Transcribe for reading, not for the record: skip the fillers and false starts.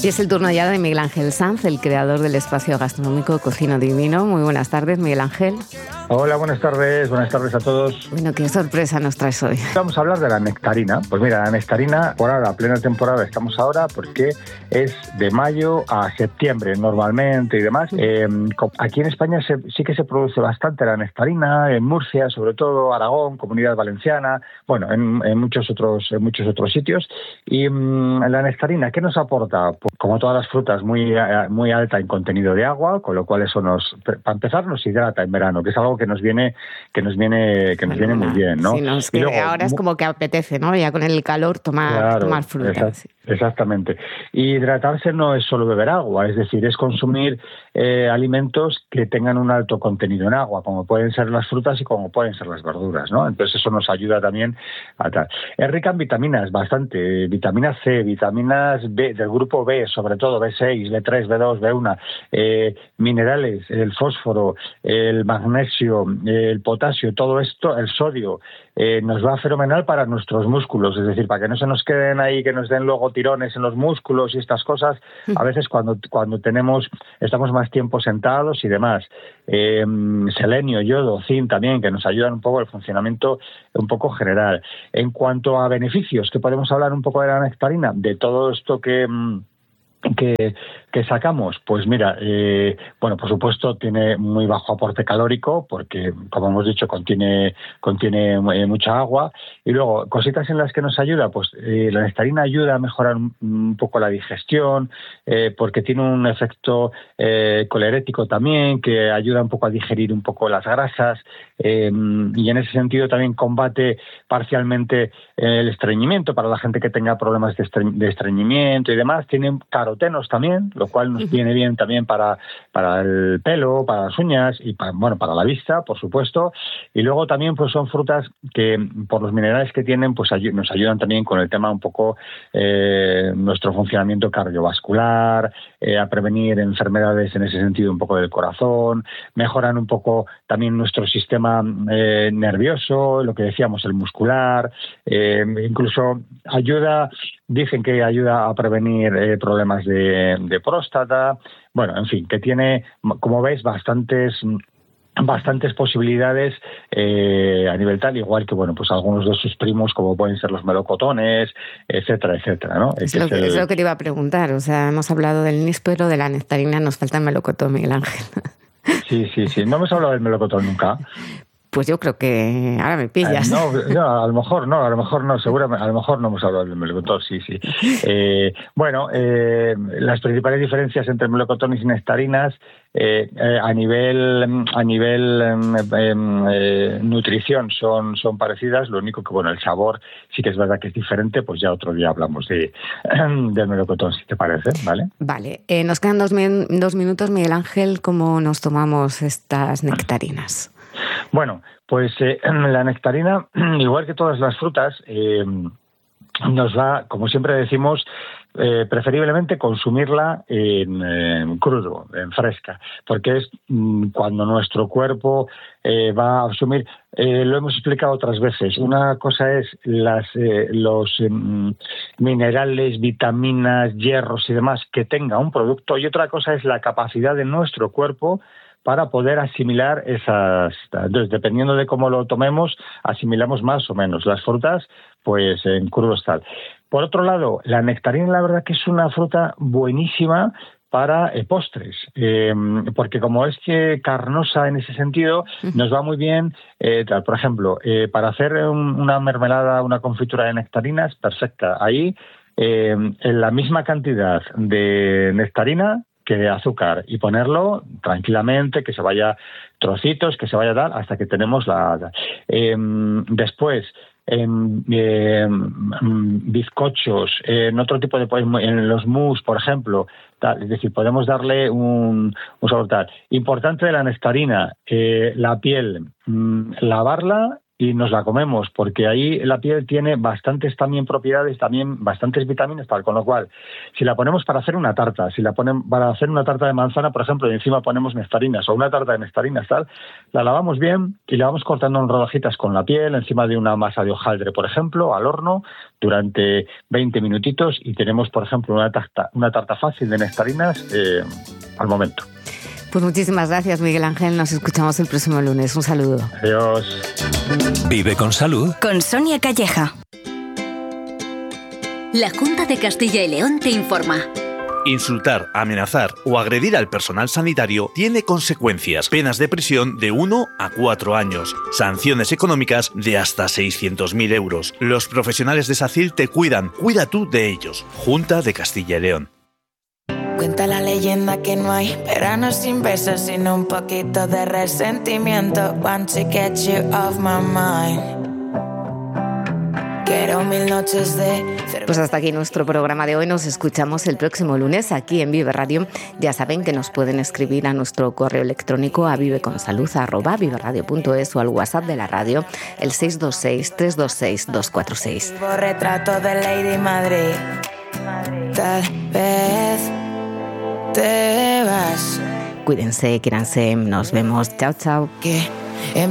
Y es el turno ya de Miguel Ángel Sanz, el creador del espacio gastronómico Cocino Divino. Muy buenas tardes, Miguel Ángel. Hola, buenas tardes a todos. Bueno, ¿qué sorpresa nos traes hoy? Vamos a hablar de la nectarina. Pues mira, la nectarina, por ahora, plena temporada estamos ahora, porque es de mayo a septiembre normalmente y demás. Aquí en España sí que se produce bastante la nectarina, en Murcia, sobre todo, Aragón, Comunidad Valenciana, bueno, en muchos otros sitios. Y la nectarina, ¿qué nos aporta? Pues, como todas las frutas, muy alta en contenido de agua, con lo cual eso para empezar, nos hidrata en verano, que es algo que nos viene muy bien, ¿no? Sí, luego, ahora es como que apetece, ¿no? Ya con el calor tomar fruta. Exactamente. Y hidratarse no es solo beber agua, es decir, es consumir alimentos que tengan un alto contenido en agua, como pueden ser las frutas y como pueden ser las verduras, ¿no? Entonces eso nos ayuda también a tal. Es rica en vitaminas, bastante. Vitamina C, vitaminas B, del grupo B, sobre todo B6, B3, B2, B1, minerales, el fósforo, el magnesio, el potasio, todo esto, el sodio, nos va fenomenal para nuestros músculos, es decir, para que no se nos queden ahí, que nos den luego tirones en los músculos y estas cosas, a veces cuando estamos más tiempo sentados y demás. Selenio, yodo, zinc también, que nos ayudan un poco el funcionamiento un poco general. En cuanto a beneficios, que podemos hablar un poco de la nectarina, de todo esto que sacamos, pues mira, bueno, por supuesto tiene muy bajo aporte calórico porque, como hemos dicho, contiene mucha agua. Y luego, cositas en las que nos ayuda, pues la nectarina ayuda a mejorar un poco la digestión, porque tiene un efecto colerético también, que ayuda un poco a digerir un poco las grasas, y en ese sentido también combate parcialmente el estreñimiento para la gente que tenga problemas de estreñimiento y demás. Tiene carotenos también, lo cual nos viene bien también para el pelo, para las uñas y para la vista, por supuesto. Y luego también pues son frutas que, por los minerales que tienen, pues nos ayudan también con el tema un poco nuestro funcionamiento cardiovascular, a prevenir enfermedades en ese sentido un poco del corazón, mejoran un poco también nuestro sistema nervioso, lo que decíamos, el muscular, incluso dicen que ayuda a prevenir problemas de próstata. Bueno, en fin, que tiene, como veis, bastantes posibilidades a nivel tal, igual que pues algunos de sus primos, como pueden ser los melocotones, etcétera, etcétera, ¿no? Es lo que te iba a preguntar. O sea, hemos hablado del níspero, de la nectarina, nos falta el melocotón, Miguel Ángel. Sí. No hemos hablado del melocotón nunca. Pues yo creo que ahora me pillas. No, a lo mejor no, seguramente, a lo mejor no hemos hablado del melocotón, sí. Las principales diferencias entre melocotones y nectarinas a nivel nutrición son parecidas, lo único que, el sabor sí que es verdad que es diferente, pues ya otro día hablamos del melocotón, si te parece, ¿vale? Vale, nos quedan 2 minutos, Miguel Ángel, ¿cómo nos tomamos estas nectarinas? Bueno, pues la nectarina, igual que todas las frutas, nos va, como siempre decimos, preferiblemente consumirla en crudo, en fresca, porque es cuando nuestro cuerpo va a asumir, lo hemos explicado otras veces, una cosa es los minerales, vitaminas, hierros y demás que tenga un producto, y otra cosa es la capacidad de nuestro cuerpo para poder asimilar esas. Entonces, dependiendo de cómo lo tomemos, asimilamos más o menos. Las frutas, pues en crudos tal. Por otro lado, la nectarina, la verdad que es una fruta buenísima para postres, porque como es carnosa en ese sentido, nos va muy bien, por ejemplo, para hacer una mermelada, una confitura de nectarinas, perfecta. Ahí, en la misma cantidad de nectarina que de azúcar, y ponerlo tranquilamente, que se vaya trocitos, que se vaya tal, hasta que tenemos después, bizcochos, en otro tipo de, en los mousse, por ejemplo, tal, es decir, podemos darle un sabor tal. Importante de la nectarina, la piel, lavarla y nos la comemos, porque ahí la piel tiene bastantes también propiedades, también bastantes vitaminas, tal, con lo cual, si la ponemos para hacer una tarta, si la ponemos para hacer una tarta de manzana, por ejemplo, y encima ponemos nectarinas o una tarta de nectarinas, tal, la lavamos bien y la vamos cortando en rodajitas con la piel, encima de una masa de hojaldre, por ejemplo, al horno, durante 20 minutitos y tenemos, por ejemplo, una tarta fácil de nectarinas al momento. Pues muchísimas gracias, Miguel Ángel. Nos escuchamos el próximo lunes. Un saludo. Adiós. Vive con salud. Con Sonia Calleja. La Junta de Castilla y León te informa. Insultar, amenazar o agredir al personal sanitario tiene consecuencias. Penas de prisión de 1 a 4 años. Sanciones económicas de hasta 600.000 euros. Los profesionales de SACIL te cuidan. Cuida tú de ellos. Junta de Castilla y León. Cuenta la leyenda que no hay verano sin besos, sino un poquito de resentimiento. Want to get you off my mind. Quiero 1000 noches de... Pues hasta aquí nuestro programa de hoy. Nos escuchamos el próximo lunes aquí en Vive Radio. Ya saben que nos pueden escribir a nuestro correo electrónico a viveconsalud@viveradio.es o al WhatsApp de la radio, el 626-326-246. Retrato de Lady Madrid. Tal vez te vas. Cuídense, quiéranse. Nos vemos. Chao, chao. Que